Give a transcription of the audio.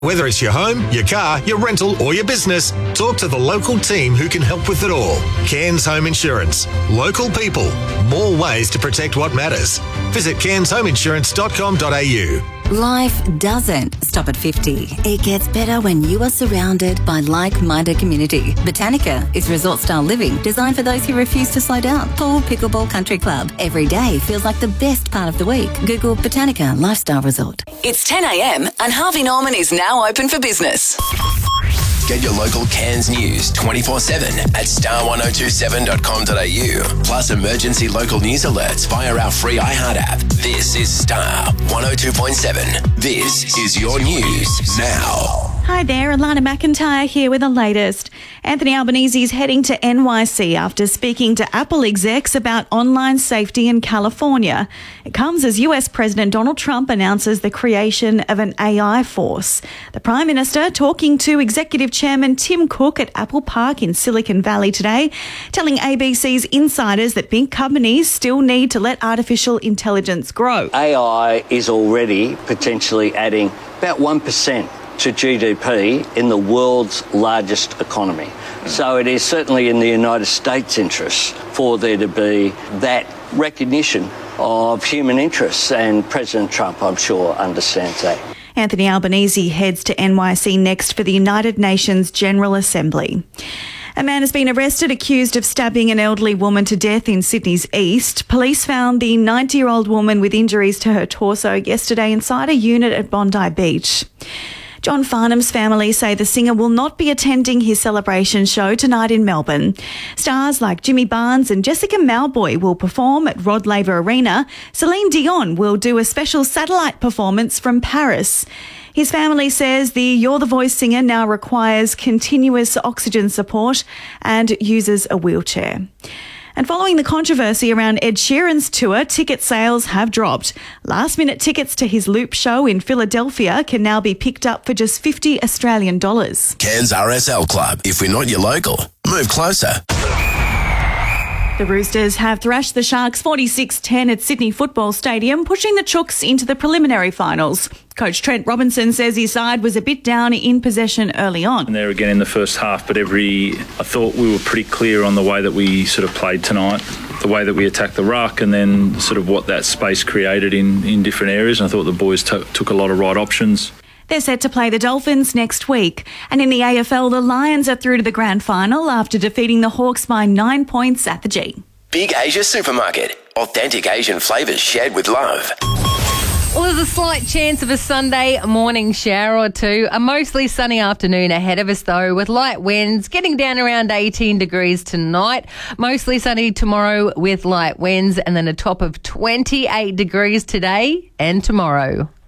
Whether it's your home, your car, your rental or your business, talk to the local team who can help with it all. Cairns Home Insurance. Local people. More ways to protect what matters. Visit cairnshomeinsurance.com.au. Life doesn't stop at 50. It gets better when you are surrounded by like-minded community. Botanica is resort-style living designed for those who refuse to slow down. Pool Pickleball Country Club. Every day feels like the best part of the week. Google Botanica Lifestyle Resort. It's 10 a.m. and Harvey Norman is now open for business. Get your local Cairns news 24/7 at star1027.com.au. Plus emergency local news alerts via our free iHeart app. This is Star 102.7. This is your news now. Hi there, Alana McIntyre here with the latest. Anthony Albanese is heading to NYC after speaking to Apple execs about online safety in California. It comes as US President Donald Trump announces the creation of an AI force. The Prime Minister talking to Executive Chairman Tim Cook at Apple Park in Silicon Valley today, telling ABC's insiders that big companies still need to let artificial intelligence grow. AI is already potentially adding about 1% to GDP in the world's largest economy. So it is certainly in the United States' interest for there to be that recognition of human interests, and President Trump, I'm sure, understands that. Anthony Albanese heads to NYC next for the United Nations General Assembly. A man has been arrested accused of stabbing an elderly woman to death in Sydney's east. Police found the 90-year-old woman with injuries to her torso yesterday inside a unit at Bondi Beach. John Farnham's family say the singer will not be attending his celebration show tonight in Melbourne. Stars like Jimmy Barnes and Jessica Mauboy will perform at Rod Laver Arena. Celine Dion will do a special satellite performance from Paris. His family says the You're the Voice singer now requires continuous oxygen support and uses a wheelchair. And following the controversy around Ed Sheeran's tour, ticket sales have dropped. Last-minute tickets to his Loop show in Philadelphia can now be picked up for just $50 Australian. Cairns RSL Club. If we're not your local, move closer. The Roosters have thrashed the Sharks 46-10 at Sydney Football Stadium, pushing the Chooks into the preliminary finals. Coach Trent Robinson says his side was a bit down in possession early on. And there again in the first half, but I thought we were pretty clear on the way that we sort of played tonight, the way that we attacked the ruck, and then sort of what that space created in different areas. And I thought the boys took a lot of right options. They're set to play the Dolphins next week. And in the AFL, the Lions are through to the grand final after defeating the Hawks by 9 points at the G. Big Asia Supermarket. Authentic Asian flavours shared with love. Well, there's a slight chance of a Sunday morning shower or two. A mostly sunny afternoon ahead of us, though, with light winds getting down around 18 degrees tonight. Mostly sunny tomorrow with light winds, and then a top of 28 degrees today and tomorrow.